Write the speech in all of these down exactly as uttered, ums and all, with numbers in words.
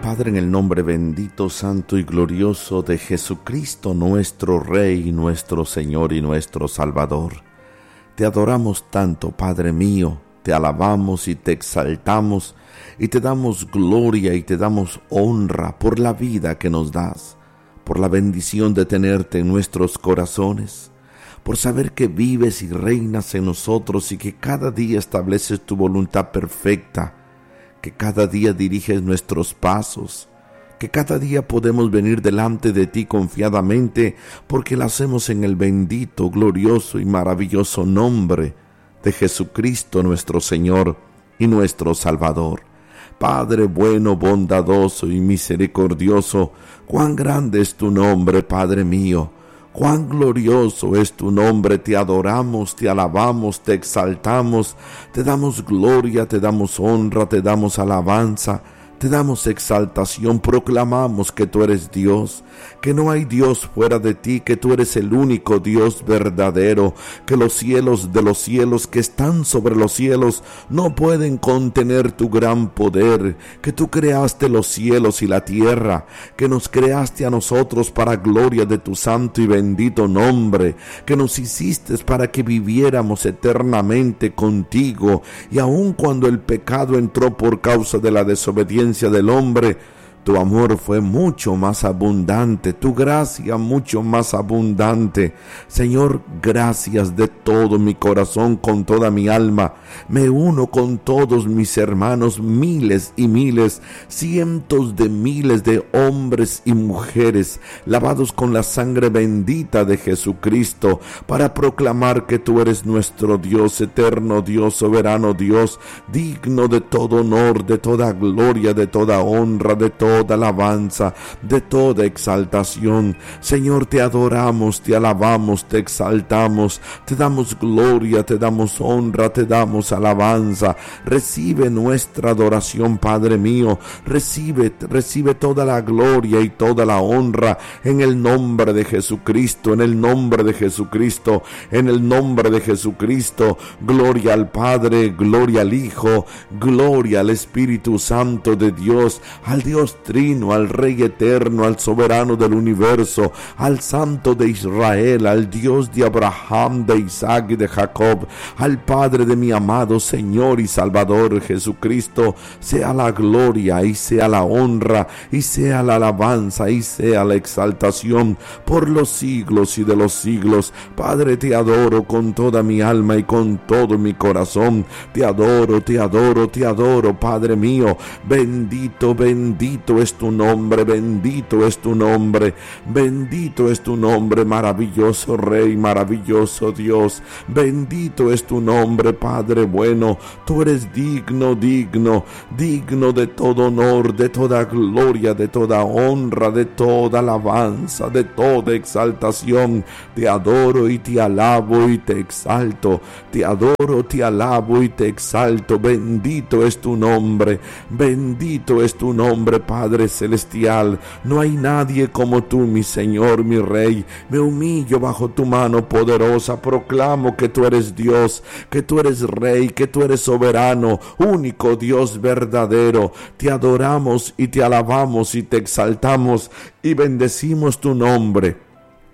Padre, en el nombre bendito, santo y glorioso de Jesucristo, nuestro Rey, nuestro Señor y nuestro Salvador, te adoramos tanto, Padre mío, te alabamos y te exaltamos y te damos gloria y te damos honra por la vida que nos das, por la bendición de tenerte en nuestros corazones, por saber que vives y reinas en nosotros y que cada día estableces tu voluntad perfecta, que cada día diriges nuestros pasos, que cada día podemos venir delante de ti confiadamente, porque lo hacemos en el bendito, glorioso y maravilloso nombre de Jesucristo nuestro Señor y nuestro Salvador. Padre bueno, bondadoso y misericordioso, cuán grande es tu nombre, Padre mío. Cuán glorioso es tu nombre, te adoramos, te alabamos, te exaltamos, te damos gloria, te damos honra, te damos alabanza, te damos exaltación, proclamamos que tú eres Dios, que no hay Dios fuera de ti, que tú eres el único Dios verdadero, que los cielos de los cielos que están sobre los cielos no pueden contener tu gran poder, que tú creaste los cielos y la tierra, que nos creaste a nosotros para gloria de tu santo y bendito nombre, que nos hiciste para que viviéramos eternamente contigo, y aun cuando el pecado entró por causa de la desobediencia del hombre, tu amor fue mucho más abundante, tu gracia mucho más abundante. Señor, gracias de todo mi corazón, con toda mi alma. Me uno con todos mis hermanos, miles y miles, cientos de miles de hombres y mujeres, lavados con la sangre bendita de Jesucristo, para proclamar que tú eres nuestro Dios, eterno Dios, soberano Dios, digno de todo honor, de toda gloria, de toda honra, de todo toda alabanza, de toda exaltación. Señor, te adoramos, te alabamos, te exaltamos, te damos gloria, te damos honra, te damos alabanza. Recibe nuestra adoración, Padre mío, recibe, recibe toda la gloria y toda la honra en el nombre de Jesucristo, en el nombre de Jesucristo, en el nombre de Jesucristo. Gloria al Padre, gloria al Hijo, gloria al Espíritu Santo de Dios, al Dios Trino, al Rey eterno, al soberano del universo, al Santo de Israel, al Dios de Abraham, de Isaac y de Jacob, al Padre de mi amado Señor y Salvador Jesucristo, sea la gloria y sea la honra y sea la alabanza y sea la exaltación por los siglos y de los siglos. Padre, te adoro con toda mi alma y con todo mi corazón. Te adoro, te adoro, te adoro, Padre mío. Bendito, bendito es tu nombre, bendito es tu nombre, bendito es tu nombre, maravilloso Rey, maravilloso Dios, bendito es tu nombre, Padre bueno. Tú eres digno, digno, digno de todo honor, de toda gloria, de toda honra, de toda alabanza, de toda exaltación. Te adoro y te alabo y te exalto, te adoro, te alabo y te exalto. Bendito es tu nombre, bendito es tu nombre, Padre celestial. No hay nadie como tú, mi Señor, mi Rey. Me humillo bajo tu mano poderosa, proclamo que tú eres Dios, que tú eres Rey, que tú eres soberano, único Dios verdadero. Te adoramos y te alabamos y te exaltamos y bendecimos tu nombre.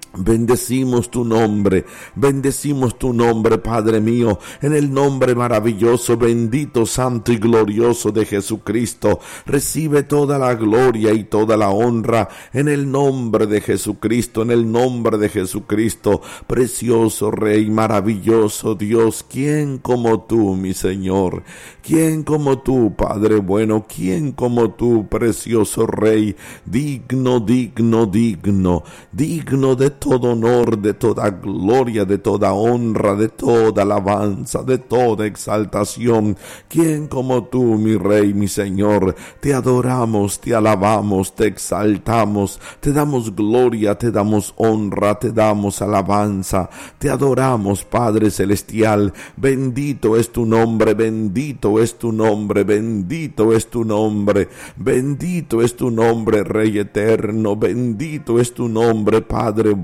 Bendecimos tu nombre, bendecimos tu nombre, Padre mío, en el nombre maravilloso, bendito, santo y glorioso de Jesucristo. Recibe toda la gloria y toda la honra en el nombre de Jesucristo, en el nombre de Jesucristo. Precioso Rey, maravilloso Dios, ¿quién como tú, mi Señor? ¿Quién como tú, Padre bueno? ¿Quién como tú, precioso Rey? Digno, digno, digno, digno de todo honor, de toda gloria, de toda honra, de toda alabanza, de toda exaltación. ¿Quién como tú, mi Rey, mi Señor? Te adoramos, te alabamos, te exaltamos, te damos gloria, te damos honra, te damos alabanza, te adoramos, Padre celestial. Bendito es tu nombre, bendito es tu nombre, bendito es tu nombre, bendito es tu nombre, Rey eterno, bendito es tu nombre, Padre bueno.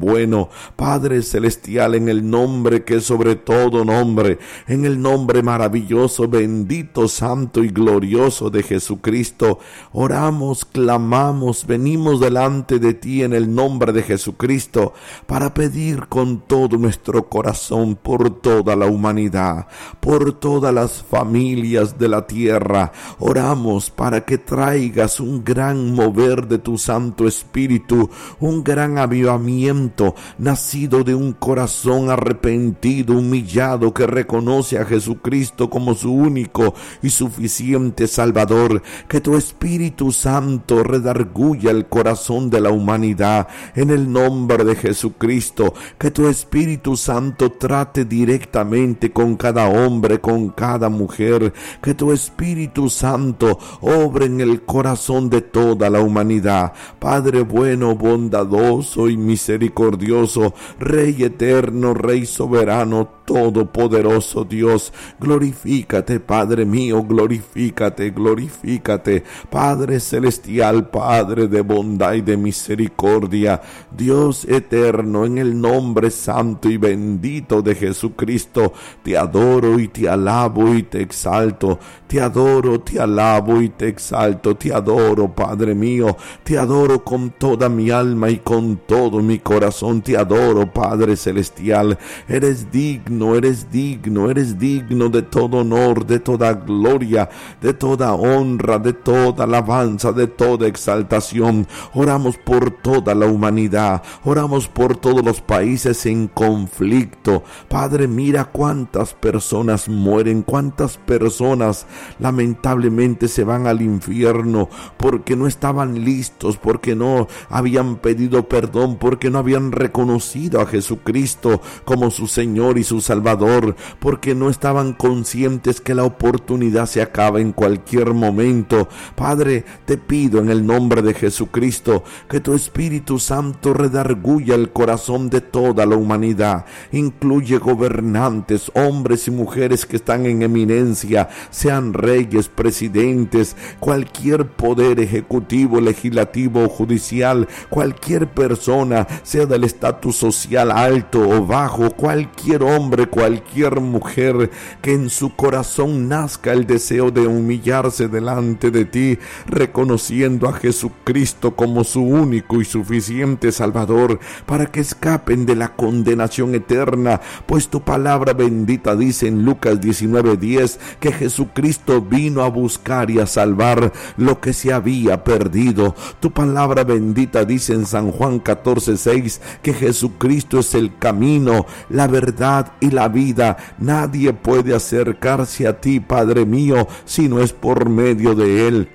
bueno. Padre celestial, en el nombre que es sobre todo nombre, en el nombre maravilloso, bendito, santo y glorioso de Jesucristo, oramos, clamamos, venimos delante de ti en el nombre de Jesucristo para pedir con todo nuestro corazón por toda la humanidad, por todas las familias de la tierra. Oramos para que traigas un gran mover de tu Santo Espíritu, un gran avivamiento nacido de un corazón arrepentido, humillado, que reconoce a Jesucristo como su único y suficiente Salvador. Que tu Espíritu Santo redarguya el corazón de la humanidad en el nombre de Jesucristo. Que tu Espíritu Santo trate directamente con cada hombre, con cada mujer. Que tu Espíritu Santo obre en el corazón de toda la humanidad. Padre bueno, bondadoso y misericordioso, Rey eterno, Rey soberano, todopoderoso Dios, glorifícate, Padre mío, glorifícate, glorifícate, Padre celestial, Padre de bondad y de misericordia, Dios eterno, en el nombre santo y bendito de Jesucristo, te adoro y te alabo y te exalto, te adoro, te alabo y te exalto, te adoro, Padre mío, te adoro con toda mi alma y con todo mi corazón, te adoro, Padre celestial, eres digno, eres digno, eres digno de todo honor, de toda gloria, de toda honra, de toda alabanza, de toda exaltación. Oramos por toda la humanidad, oramos por todos los países en conflicto. Padre, mira cuántas personas mueren, cuántas personas lamentablemente se van al infierno porque no estaban listos, porque no habían pedido perdón, porque no habían reconocido a Jesucristo como su Señor y su Salvador, porque no estaban conscientes que la oportunidad se acaba en cualquier momento. Padre, te pido en el nombre de Jesucristo que tu Espíritu Santo redarguya el corazón de toda la humanidad. Incluye gobernantes, hombres y mujeres que están en eminencia, sean reyes, presidentes, cualquier poder ejecutivo, legislativo o judicial, cualquier persona, sea del estatus social alto o bajo, cualquier hombre, cualquier mujer, que en su corazón nazca el deseo de humillarse delante de ti, reconociendo a Jesucristo como su único y suficiente Salvador, para que escapen de la condenación eterna, pues tu palabra bendita dice en Lucas diecinueve diez que Jesucristo vino a buscar y a salvar lo que se había perdido. Tu palabra bendita dice en San Juan catorce seis que Jesucristo es el camino, la verdad y la vida. Nadie puede acercarse a ti, Padre mío, si no es por medio de Él.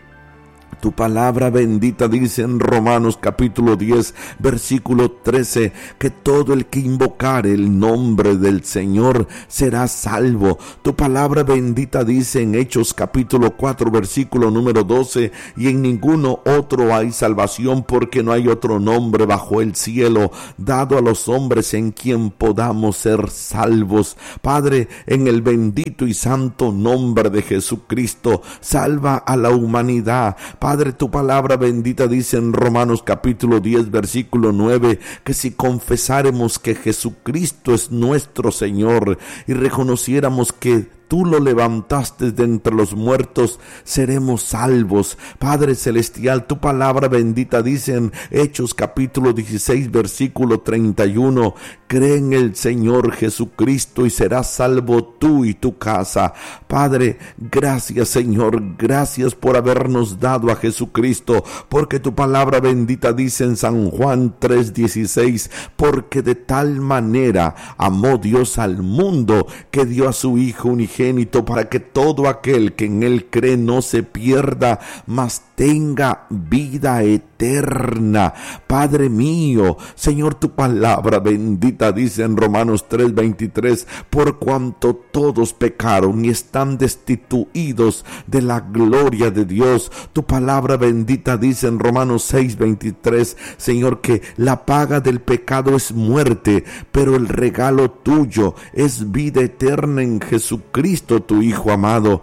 Tu palabra bendita dice en Romanos capítulo diez versículo trece que todo el que invocare el nombre del Señor será salvo. Tu palabra bendita dice en Hechos capítulo cuatro versículo número doce y en ninguno otro hay salvación, porque no hay otro nombre bajo el cielo dado a los hombres en quien podamos ser salvos. Padre, en el bendito y santo nombre de Jesucristo, salva a la humanidad. Padre, tu palabra bendita dice en Romanos capítulo diez versículo nueve que si confesáremos que Jesucristo es nuestro Señor y reconociéramos que tú lo levantaste de entre los muertos, seremos salvos. Padre celestial, tu palabra bendita dice en Hechos capítulo dieciséis versículo treinta y uno, cree en el Señor Jesucristo y serás salvo tú y tu casa. Padre, gracias Señor, gracias por habernos dado a Jesucristo, porque tu palabra bendita dice en San Juan tres dieciséis, porque de tal manera amó Dios al mundo que dio a su Hijo unigénito, para que todo aquel que en Él cree no se pierda, mas tenga vida eterna. Padre mío, Señor, tu palabra bendita dice en Romanos tres veintitrés, por cuanto todos pecaron y están destituidos de la gloria de Dios. Tu palabra bendita dice en Romanos seis veintitrés, Señor, que la paga del pecado es muerte, pero el regalo tuyo es vida eterna en Jesucristo, tu Hijo amado.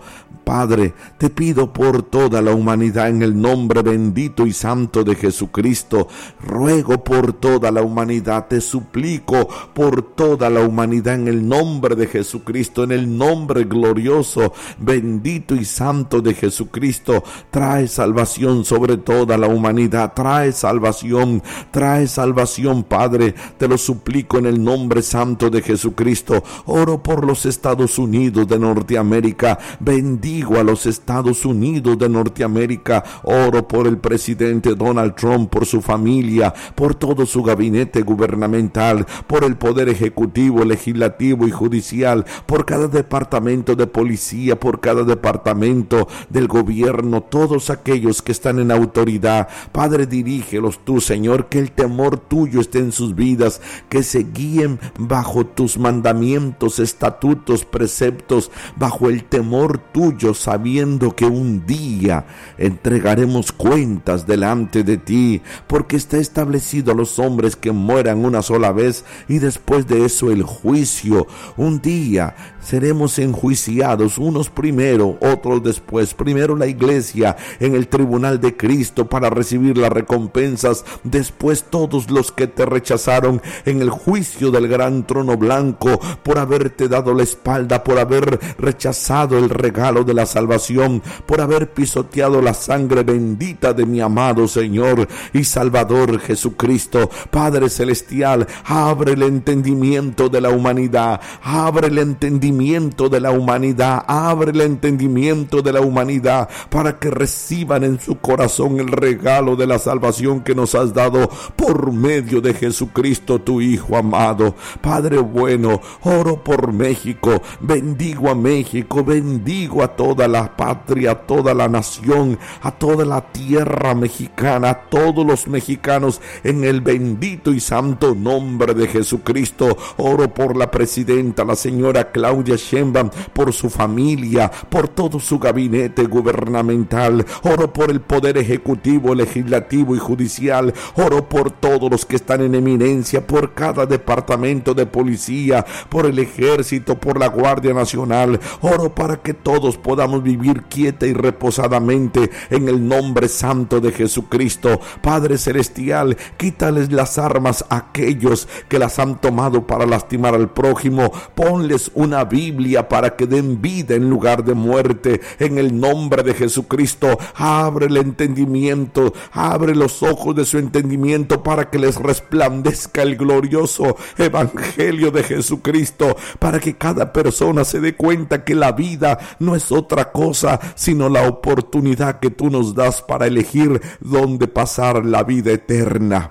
Padre, te pido por toda la humanidad en el nombre bendito y santo de Jesucristo. Ruego por toda la humanidad, te suplico por toda la humanidad en el nombre de Jesucristo, en el nombre glorioso, bendito y santo de Jesucristo. Trae salvación sobre toda la humanidad, trae salvación, trae salvación, Padre, te lo suplico en el nombre santo de Jesucristo. Oro por los Estados Unidos de Norteamérica, bendigo a los Estados Unidos de Norteamérica, oro por el presidente Donald Trump, por su familia, por todo su gabinete gubernamental, por el poder ejecutivo, legislativo y judicial, por cada departamento de policía, por cada departamento del gobierno, todos aquellos que están en autoridad. Padre, dirígelos tú, Señor, que el temor tuyo esté en sus vidas, que se guíen bajo tus mandamientos, estatutos, preceptos, bajo el temor tuyo, sabiendo que un día entregaremos cuentas delante de ti, porque está establecido a los hombres que mueran una sola vez y después de eso el juicio. Un día seremos enjuiciados, unos primero, otros después. Primero la iglesia en el tribunal de Cristo para recibir las recompensas, después todos los que te rechazaron en el juicio del gran trono blanco por haberte dado la espalda, por haber rechazado el regalo de la salvación, por haber pisoteado la sangre bendita de mi amado Señor y Salvador Jesucristo. Padre celestial, abre el entendimiento de la humanidad, abre el entendimiento de la humanidad, abre el entendimiento de la humanidad para que reciban en su corazón el regalo de la salvación que nos has dado por medio de Jesucristo, tu Hijo amado. Padre bueno, oro por México, bendigo a México, bendigo a toda la patria, a toda la nación, a toda la tierra mexicana, a todos los mexicanos en el bendito y santo nombre de Jesucristo. Oro por la presidenta, la señora Claudia Sheinbaum, por su familia, por todo su gabinete gubernamental. Oro por el poder ejecutivo, legislativo y judicial. Oro por todos los que están en eminencia, por cada departamento de policía, por el ejército, por la Guardia Nacional. Oro para que todos podamos vivir quieta y reposadamente en el nombre santo de Jesucristo. Padre celestial, quítales las armas a aquellos que las han tomado para lastimar al prójimo. Ponles una Biblia para que den vida en lugar de muerte. En el nombre de Jesucristo, abre el entendimiento, abre los ojos de su entendimiento para que les resplandezca el glorioso evangelio de Jesucristo, para que cada persona se dé cuenta que la vida no es otra cosa sino la oportunidad que tú nos das para elegir dónde pasar la vida eterna.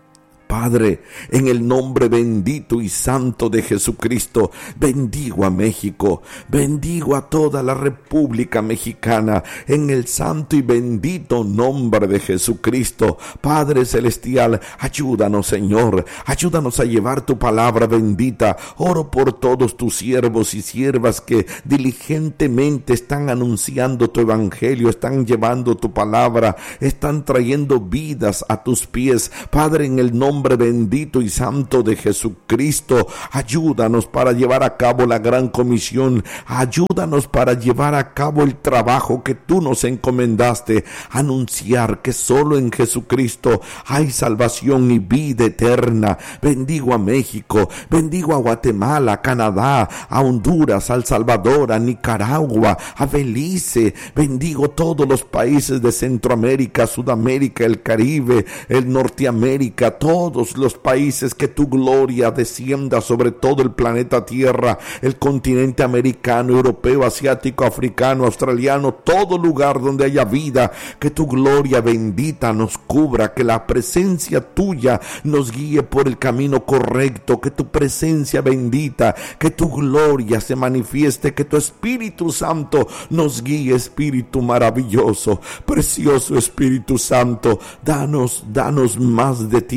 Padre, en el nombre bendito y santo de Jesucristo, bendigo a México, bendigo a toda la República Mexicana, en el santo y bendito nombre de Jesucristo. Padre celestial, ayúdanos, Señor, ayúdanos a llevar tu palabra bendita. Oro por todos tus siervos y siervas que diligentemente están anunciando tu evangelio, están llevando tu palabra, están trayendo vidas a tus pies. Padre, en el nombre bendito y santo de Jesucristo, ayúdanos para llevar a cabo la gran comisión, ayúdanos para llevar a cabo el trabajo que tú nos encomendaste, anunciar que solo en Jesucristo hay salvación y vida eterna. Bendigo a México, bendigo a Guatemala, a Canadá, a Honduras, a El Salvador, a Nicaragua, a Belice, bendigo todos los países de Centroamérica, Sudamérica, el Caribe, el Norteamérica, todos los países, que tu gloria descienda sobre todo el planeta Tierra, el continente americano, europeo, asiático, africano, australiano, todo lugar donde haya vida, que tu gloria bendita nos cubra, que la presencia tuya nos guíe por el camino correcto, que tu presencia bendita, que tu gloria se manifieste, que tu Espíritu Santo nos guíe. Espíritu maravilloso, precioso Espíritu Santo, danos, danos más de ti,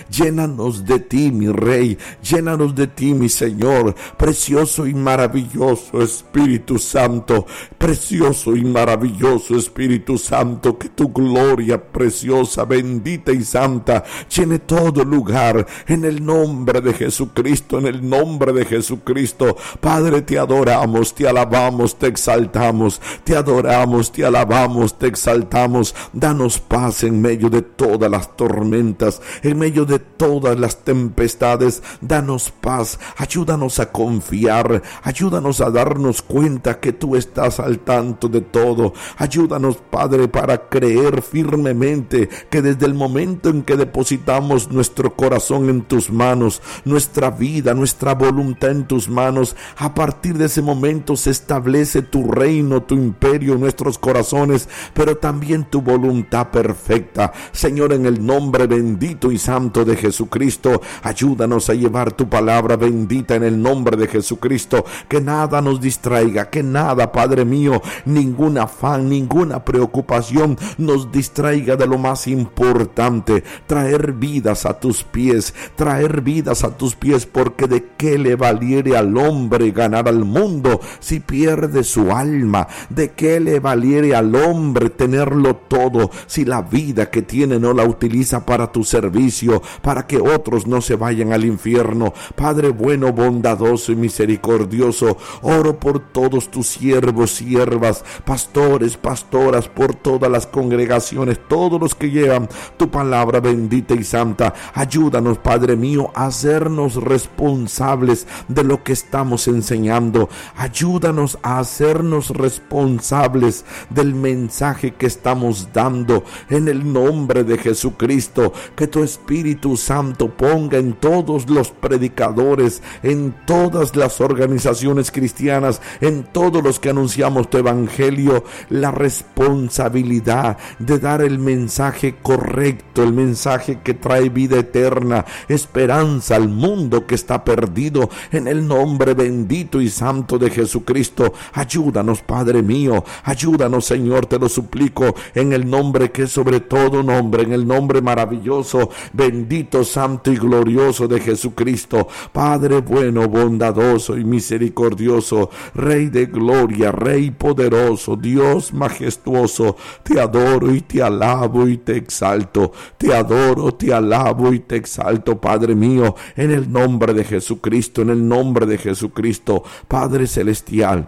Llénanos de ti, mi Rey. Llénanos de ti, mi Señor. Precioso y maravilloso Espíritu Santo. Precioso y maravilloso Espíritu Santo. Que tu gloria preciosa, bendita y santa llene todo lugar. En el nombre de Jesucristo. En el nombre de Jesucristo. Padre, te adoramos, te alabamos, te exaltamos. Te adoramos, te alabamos, te exaltamos. Danos paz en medio de todas las tormentas, en medio de todas las tempestades. Danos paz, ayúdanos a confiar, ayúdanos a darnos cuenta que tú estás al tanto de todo. Ayúdanos, Padre, para creer firmemente que desde el momento en que depositamos nuestro corazón en tus manos, nuestra vida, nuestra voluntad en tus manos, a partir de ese momento se establece tu reino, tu imperio en nuestros corazones, pero también tu voluntad perfecta. Señor, en el nombre bendito y santo de Jesucristo, ayúdanos a llevar tu palabra bendita en el nombre de Jesucristo. Que nada nos distraiga, que nada, Padre mío, ningún afán, ninguna preocupación nos distraiga de lo más importante: traer vidas a tus pies, traer vidas a tus pies, porque de qué le valiere al hombre ganar al mundo si pierde su alma. De qué le valiere al hombre tenerlo todo si la vida que tiene no la utiliza para tu servicio, para que otros no se vayan al infierno. Padre bueno, bondadoso y misericordioso, oro por todos tus siervos, siervas, pastores, pastoras, por todas las congregaciones, todos los que llevan tu palabra bendita y santa. Ayúdanos, Padre mío, a hacernos responsables de lo que estamos enseñando. Ayúdanos a hacernos responsables del mensaje que estamos dando. En el nombre de Jesucristo, que tu Espíritu Santo ponga en todos los predicadores, en todas las organizaciones cristianas, en todos los que anunciamos tu evangelio, la responsabilidad de dar el mensaje correcto, el mensaje que trae vida eterna, esperanza al mundo que está perdido. En el nombre bendito y santo de Jesucristo, ayúdanos, Padre mío, ayúdanos, Señor, te lo suplico, en el nombre que es sobre todo nombre, en el nombre maravilloso, bendito, santo y glorioso de Jesucristo. Padre bueno, bondadoso y misericordioso, Rey de gloria, Rey poderoso, Dios majestuoso, te adoro y te alabo y te exalto. Te adoro, te alabo y te exalto, Padre mío, en el nombre de Jesucristo, en el nombre de Jesucristo. Padre celestial,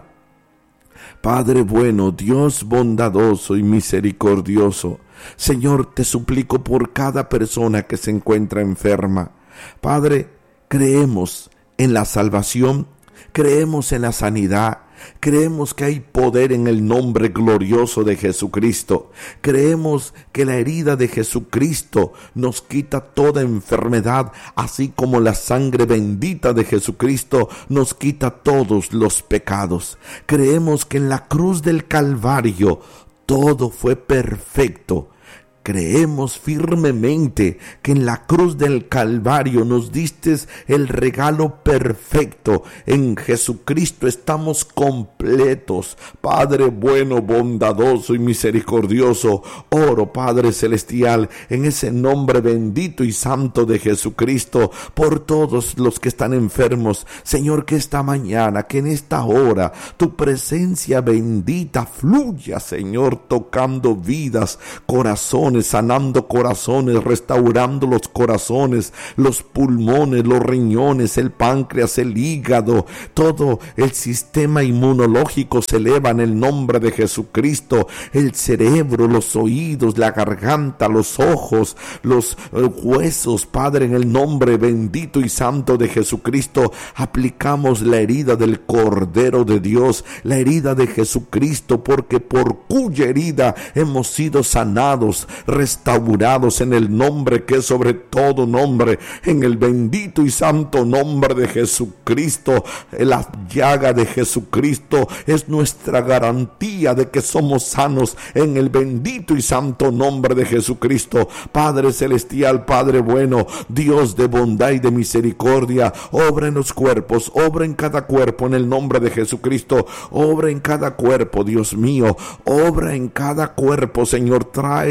Padre bueno, Dios bondadoso y misericordioso, Señor, te suplico por cada persona que se encuentra enferma. Padre, creemos en la salvación, creemos en la sanidad, creemos que hay poder en el nombre glorioso de Jesucristo. Creemos que la herida de Jesucristo nos quita toda enfermedad, así como la sangre bendita de Jesucristo nos quita todos los pecados. Creemos que en la cruz del Calvario todo fue perfecto. Creemos firmemente que en la cruz del Calvario nos diste el regalo perfecto. En Jesucristo estamos completos. Padre bueno, bondadoso y misericordioso, oro, Padre celestial, en ese nombre bendito y santo de Jesucristo, por todos los que están enfermos. Señor, que esta mañana, que en esta hora, tu presencia bendita fluya, Señor, tocando vidas, corazones, sanando corazones, restaurando los corazones, los pulmones, los riñones, el páncreas, el hígado, todo el sistema inmunológico se eleva en el nombre de Jesucristo, el cerebro, los oídos, la garganta, los ojos, los huesos. Padre, en el nombre bendito y santo de Jesucristo, aplicamos la herida del Cordero de Dios, la herida de Jesucristo, porque por cuya herida hemos sido sanados, restaurados en el nombre que es sobre todo nombre, en el bendito y santo nombre de Jesucristo. La llaga de Jesucristo es nuestra garantía de que somos sanos, en el bendito y santo nombre de Jesucristo. Padre celestial, Padre bueno, Dios de bondad y de misericordia, obra en los cuerpos, obra en cada cuerpo en el nombre de Jesucristo, obra en cada cuerpo, Dios mío, obra en cada cuerpo, Señor, trae sanidad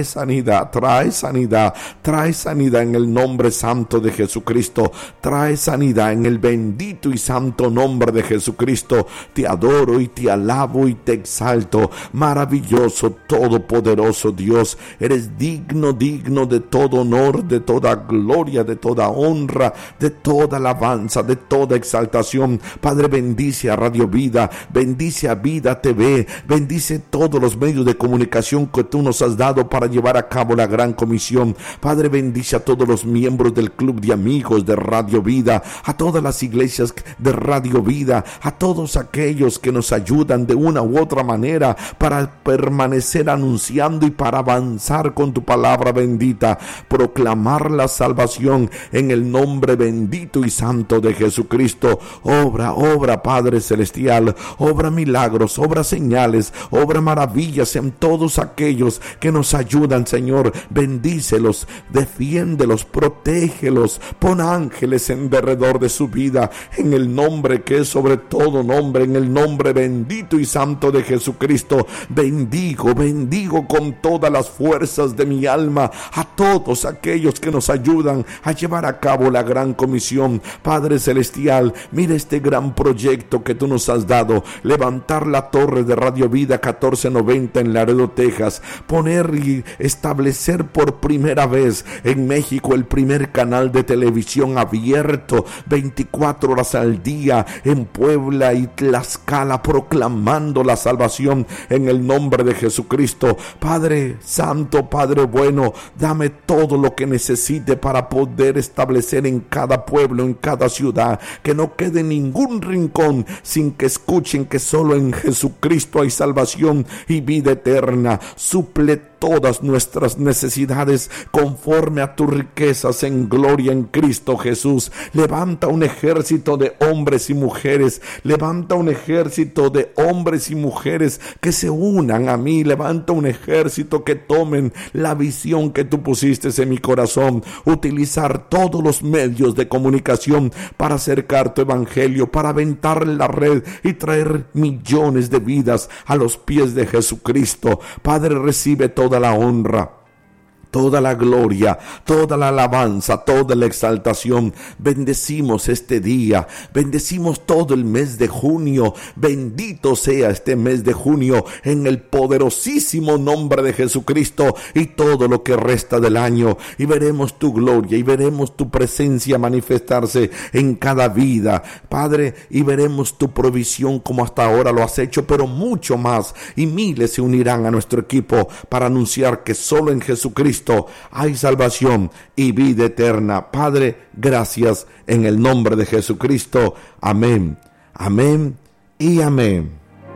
sanidad, trae sanidad, trae sanidad en el nombre santo de Jesucristo, trae sanidad en el bendito y santo nombre de Jesucristo. Te adoro y te alabo y te exalto, maravilloso, todopoderoso Dios. Eres digno, digno de todo honor, de toda gloria, de toda honra, de toda alabanza, de toda exaltación. Padre, bendice a Radio Vida, bendice a Vida T V, bendice todos los medios de comunicación que tú nos has dado para llevar a cabo la gran comisión. Padre, bendice a todos los miembros del club de amigos de Radio Vida, a todas las iglesias de Radio Vida, a todos aquellos que nos ayudan de una u otra manera para permanecer anunciando y para avanzar con tu palabra bendita, proclamar la salvación en el nombre bendito y santo de Jesucristo. Obra, obra, Padre celestial, obra milagros, obra señales, obra maravillas en todos aquellos que nos ayudan, Señor. Bendícelos, defiéndelos, protégelos, pon ángeles en derredor de su vida, en el nombre que es sobre todo nombre, en el nombre bendito y santo de Jesucristo. Bendigo, bendigo con todas las fuerzas de mi alma a todos aquellos que nos ayudan a llevar a cabo la gran comisión. Padre celestial, mira este gran proyecto que tú nos has dado, levantar la torre de Radio Vida catorce noventa en Laredo, Texas, poner y establecer por primera vez en México el primer canal de televisión abierto veinticuatro horas al día en Puebla y Tlaxcala, proclamando la salvación en el nombre de Jesucristo. Padre santo, Padre bueno, dame todo lo que necesite para poder establecer en cada pueblo, en cada ciudad, que no quede ningún rincón sin que escuchen que solo en Jesucristo hay salvación y vida eterna. Suple todas nuestras necesidades conforme a tus riquezas en gloria en Cristo Jesús. Levanta un ejército de hombres y mujeres, levanta un ejército de hombres y mujeres que se unan a mí, levanta un ejército que tomen la visión que tú pusiste en mi corazón, utilizar todos los medios de comunicación para acercar tu evangelio, para aventar la red y traer millones de vidas a los pies de Jesucristo. Padre, recibe toda la honra, toda la gloria, toda la alabanza, toda la exaltación. Bendecimos este día, bendecimos todo el mes de junio. Bendito sea este mes de junio en el poderosísimo nombre de Jesucristo y todo lo que resta del año. Y veremos tu gloria y veremos tu presencia manifestarse en cada vida, Padre, y veremos tu provisión como hasta ahora lo has hecho, pero mucho más. Y miles se unirán a nuestro equipo para anunciar que solo en Jesucristo hay salvación y vida eterna. Padre, gracias en el nombre de Jesucristo. Amén, amén y amén.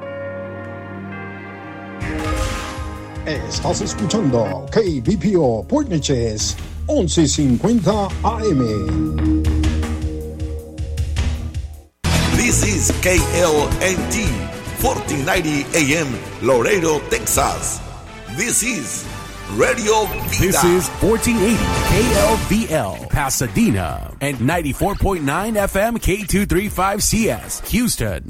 Estás escuchando K B P O Point Neches once cincuenta A M. This is K L N T fourteen ninety A M Laredo, Texas. This is Radio Vida. This is fourteen eighty K L V L Pasadena and ninety-four point nine F M K two thirty-five C S Houston.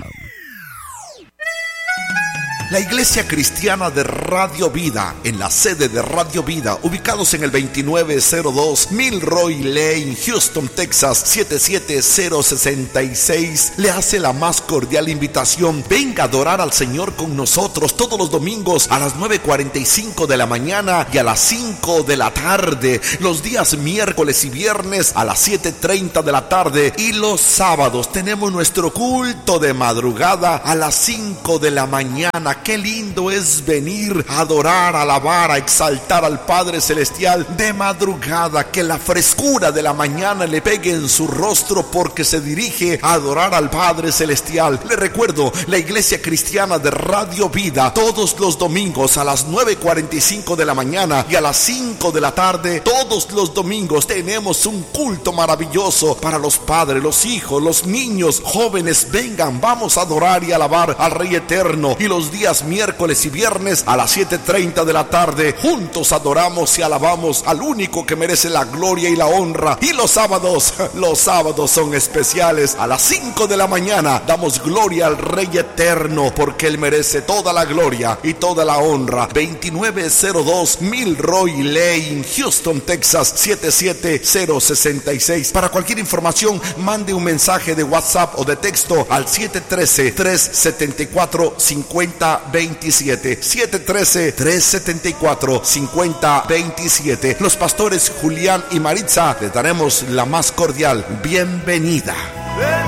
La Iglesia Cristiana de Radio Vida, en la sede de Radio Vida, ubicados en el veintinueve cero dos Milroy Lane, Houston, Texas, siete siete cero seis seis, le hace la más cordial invitación. Venga a adorar al Señor con nosotros todos los domingos a las nueve cuarenta y cinco de la mañana y a las cinco de la tarde, los días miércoles y viernes a las siete treinta de la tarde, y los sábados tenemos nuestro culto de madrugada a las cinco de la mañana. Qué lindo es venir a adorar, a alabar, a exaltar al Padre Celestial de madrugada, que la frescura de la mañana le pegue en su rostro porque se dirige a adorar al Padre Celestial. Le recuerdo, la Iglesia Cristiana de Radio Vida, todos los domingos a las nueve cuarenta y cinco de la mañana y a las cinco de la tarde, todos los domingos tenemos un culto maravilloso para los padres, los hijos, los niños, jóvenes. Vengan, vamos a adorar y alabar al Rey Eterno. Y los días días miércoles y viernes a las siete treinta de la tarde. Juntos adoramos y alabamos al único que merece la gloria y la honra. Y los sábados, los sábados son especiales. A las cinco de la mañana damos gloria al Rey Eterno, porque Él merece toda la gloria y toda la honra. veintinueve cero dos Milroy Lane, Houston, Texas, siete siete cero seis seis. Para cualquier información, mande un mensaje de WhatsApp o de texto al siete uno tres, tres siete cuatro, cinco cero dos siete. siete uno tres, tres siete cuatro, cinco cero dos siete. Los pastores Julián y Maritza les daremos la más cordial bienvenida.